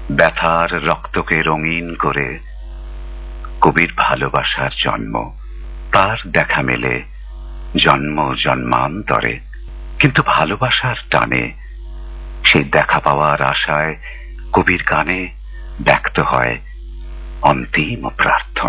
ব্যথার রক্তকে রঙিন করে কবির ভালোবাসার জন্ম। তার দেখা মেলে জন্ম জন্মান্তরে, কিন্তু ভালোবাসার টানে সেই দেখা পাওয়ার আশায় কবির গানে ব্যক্ত হয় অন্তিম প্রার্থনা।